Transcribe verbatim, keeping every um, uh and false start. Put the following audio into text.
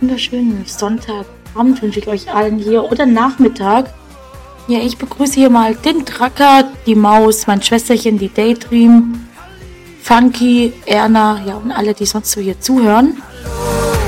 wunderschönen Sonntagabend wünsche ich euch allen hier oder Nachmittag. Ja, ich begrüße hier mal den Tracker, die Maus, mein Schwesterchen, die Daydream, Funky, Erna, ja und alle, die sonst so hier zuhören.